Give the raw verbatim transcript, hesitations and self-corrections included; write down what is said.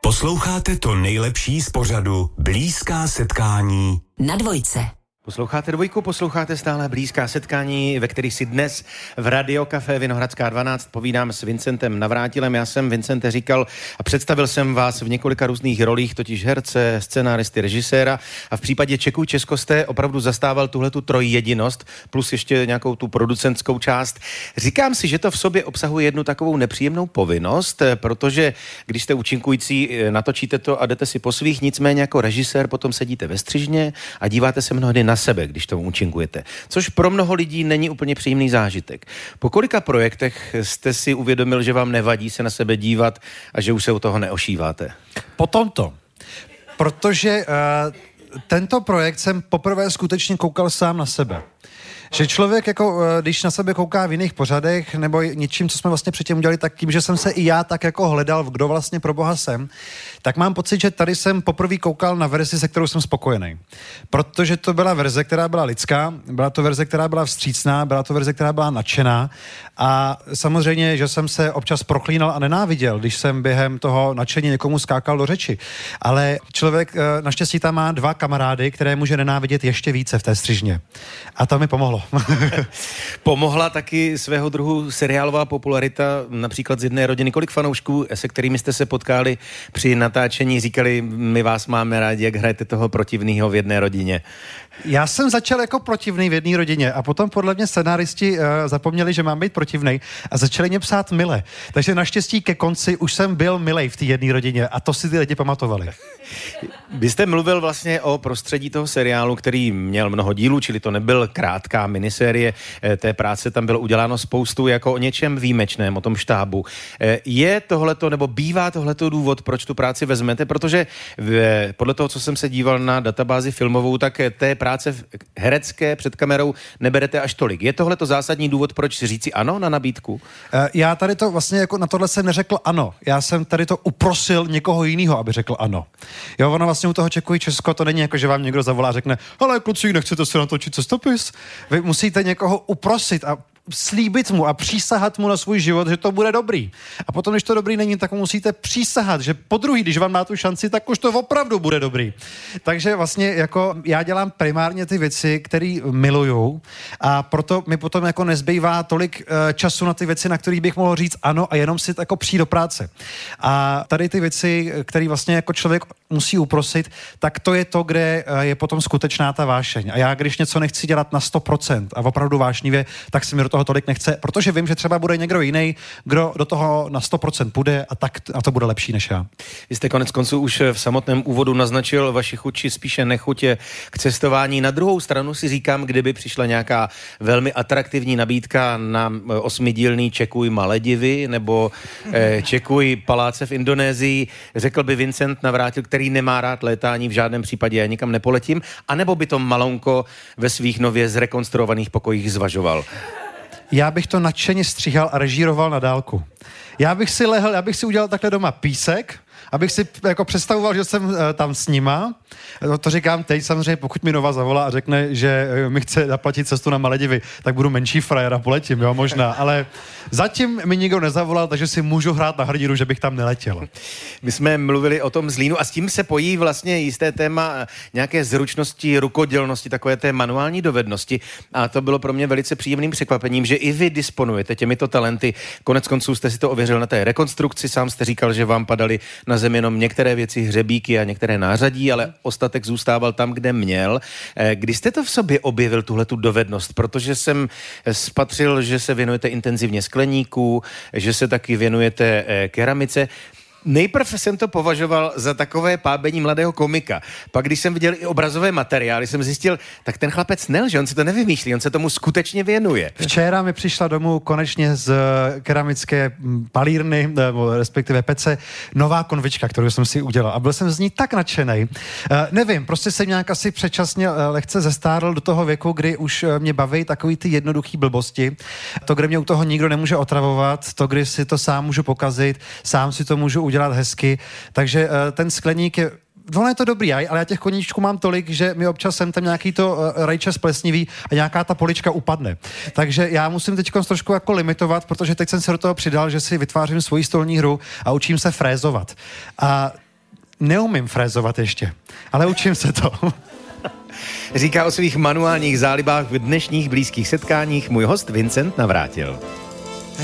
Posloucháte to nejlepší z pořadu Blízká setkání na Dvojce. Posloucháte Dvojku, posloucháte stále Blízká setkání, ve kterých si dnes v Radio Café Vinohradská dvanáct povídám s Vincentem Navrátilem. Já jsem, Vincente, říkal a představil jsem vás v několika různých rolích, totiž herce, scenáristy, režiséra, a v případě Čekuj Česko jste opravdu zastával tuhletu trojjedinost plus ještě nějakou tu producentskou část. Říkám si, že to v sobě obsahuje jednu takovou nepříjemnou povinnost, protože když jste účinkující, natočíte to a jdete si po svých, nicméně jako režisér potom sedíte ve střižně a díváte se mnohdy na sebe, když to účinkujete. Což pro mnoho lidí není úplně příjemný zážitek. Po kolika projektech jste si uvědomil, že vám nevadí se na sebe dívat a že už se u toho neošíváte? Po tomto. Protože uh, tento projekt jsem poprvé skutečně koukal sám na sebe. Že člověk, jako, když na sebe kouká v jiných pořadech nebo něčím, co jsme vlastně předtím udělali, tak tím, že jsem se i já tak jako hledal, kdo vlastně pro boha jsem, tak mám pocit, že tady jsem poprvé koukal na verzi, se kterou jsem spokojený. Protože to byla verze, která byla lidská, byla to verze, která byla vstřícná, byla to verze, která byla nadšená, a samozřejmě, že jsem se občas proklínal a nenáviděl, když jsem během toho nadšení někomu skákal do řeči. Ale člověk naštěstí tam má dva kamarády, které může nenávidět ještě více v té střižně. A to mi pomohlo. Pomohla taky svého druhu seriálová popularita, například z jedné rodiny. Kolik fanoušků, se kterými jste se potkali při natáčení, říkali, my vás máme rádi, jak hrajete toho protivného v jedné rodině? Já jsem začal jako protivný v jedné rodině a potom podle mě scenáristi uh, zapomněli, že mám být protivnej a začali mě psát mile. Takže naštěstí ke konci už jsem byl milej v té jedné rodině a to si ty lidi pamatovali. Vy jste mluvil vlastně o prostředí toho seriálu, který měl mnoho dílů, čili to nebyl krátká minisérie, té práce tam bylo uděláno spoustu, jako o něčem výjimečném, o tom štábu. Je tohleto, nebo bývá tohleto důvod, proč tu práci vezmete? Protože v, podle toho, co jsem se díval na databázi filmovou, tak té práce herecké před kamerou neberete až tolik. Je tohleto zásadní důvod, proč si říci ano na nabídku? Já tady to vlastně jako na tohle jsem neřekl ano. Já jsem tady to uprosil někoho jiného, aby řekl ano. Jo, ono vlastně u toho Čekuj Česko to není jako, že vám někdo zavolá a řekne, ale kluci, nechcete se natočit cestopis? Vy musíte někoho uprosit a slíbit mu a přísahat mu na svůj život, že to bude dobrý. A potom, když to dobrý není, tak musíte přísahat, že po druhý, když vám dá tu šanci, tak už to opravdu bude dobrý. Takže vlastně jako já dělám primárně ty věci, které miluju, a proto mi potom jako nezbývá tolik uh, času na ty věci, na kterých bych mohl říct ano a jenom si jako přijít do práce. A tady ty věci, které vlastně jako člověk musí uprosit, tak to je to, kde uh, je potom skutečná ta vášeň. A já, když něco nechci dělat na sto procent a opravdu vášnivě, tak si mi do toho tolik nechce, protože vím, že třeba bude někdo jiný, kdo do toho na sto procent půjde a tak a to bude lepší než já. Vy jste konec konců už v samotném úvodu naznačil vaši chuť, či spíše nechutě k cestování. Na druhou stranu si říkám, kdyby přišla nějaká velmi atraktivní nabídka na osmidílný Čekuj Maledivy nebo eh, Čekuj paláce v Indonésii, řekl by Vincent Navrátil, který nemá rád létání, v žádném případě já nikam nepoletím, anebo by to Malonko ve svých nově zrekonstruovaných pokojích zvažoval? Já bych to nadšeně stříhal a režíroval na dálku. Já bych si lehl, já bych si udělal takhle doma písek, abych si jako představoval, že jsem uh, tam s nima. To, to říkám teď samozřejmě, pokud mi Nova zavolá a řekne, že uh, mi chce zaplatit cestu na Maledivy, tak budu menší frajer a poletím, jo, možná. Ale zatím mi nikdo nezavolal, takže si můžu hrát na hrdinu, že bych tam neletěl. My jsme mluvili o tom Zlínu a s tím se pojí vlastně jisté téma nějaké zručnosti, rukodělnosti, takové té manuální dovednosti. A to bylo pro mě velice příjemným překvapením, že i vy disponujete těmito talenty. Konec konců jste si to ověřil na té rekonstrukci, sám jste říkal, že vám padaly na zem jenom některé věci, hřebíky a některé nářadí, ale ostatek zůstával tam, kde měl. Kdy jste to v sobě objevil, tuhletu dovednost? Protože jsem spatřil, že se věnujete intenzivně skleníku, že se taky věnujete keramice. Nejprv jsem to považoval za takové pábení mladého komika. Pak, když jsem viděl i obrazové materiály, jsem zjistil, tak ten chlapec nelže, on se to nevymýšlí, on se tomu skutečně věnuje. Včera mi přišla domů konečně z keramické palírny, nebo respektive pece, nová konvička, kterou jsem si udělal. A byl jsem z ní tak nadšenej. Uh, nevím, prostě jsem nějak asi předčasně uh, lehce zestárl do toho věku, kdy už uh, mě baví takový ty jednoduchý blbosti. To, kde mě u toho nikdo nemůže otravovat, to, kdy si to sám můžu pokazit, sám si to můžu udělat hezky. Takže uh, ten skleník je ono je to dobrý, ale já těch koníčků mám tolik, že mi občas sem tam nějaký to uh, rajče splesnivý a nějaká ta polička upadne. Takže já musím teď trošku jako limitovat, protože teď jsem se do toho přidal, že si vytvářím svoji stolní hru a učím se frézovat. A neumím frézovat ještě, ale učím se to. Říká o svých manuálních zálibách v dnešních blízkých setkáních můj host Vincent Navrátil.